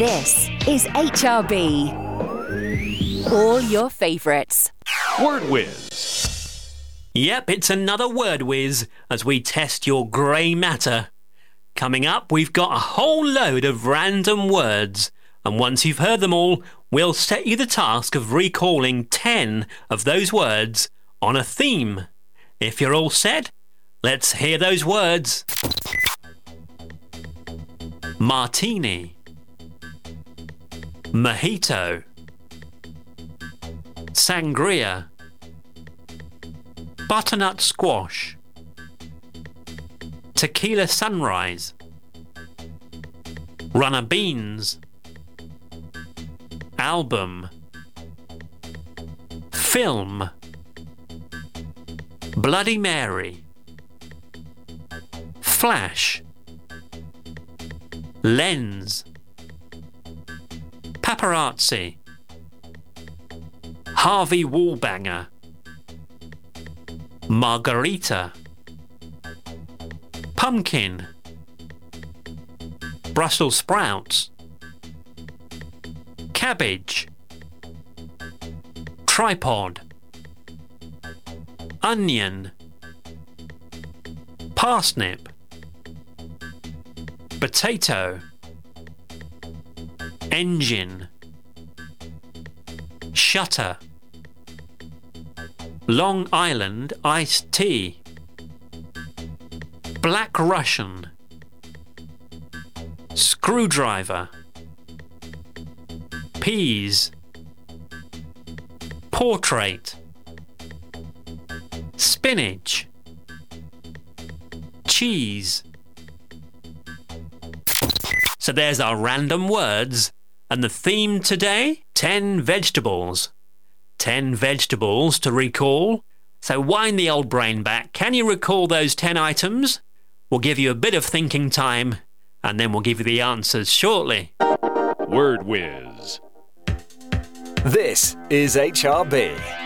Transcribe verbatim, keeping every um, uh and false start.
This is H R B. All your favourites. Word Whiz. Yep, it's another Word Whiz as we test your grey matter. Coming up, we've got a whole load of random words, and once you've heard them all, we'll set you the task of recalling ten of those words on a theme. If you're all set, let's hear those words. Martini, mojito, sangria, butternut squash, tequila sunrise, runner beans, album, film, Bloody Mary, flash, lens, paparazzi, Harvey Wallbanger, margarita, pumpkin, Brussels sprouts, cabbage, tripod, onion, parsnip, potato, engine, shutter, Long Island iced tea, Black Russian, screwdriver, peas, portrait, spinach, cheese. So there's our random words, and the theme today, ten vegetables. ten vegetables to recall. So wind the old brain back. Can you recall those ten items? We'll give you a bit of thinking time, and then we'll give you the answers shortly. Word Whiz. This is H R B.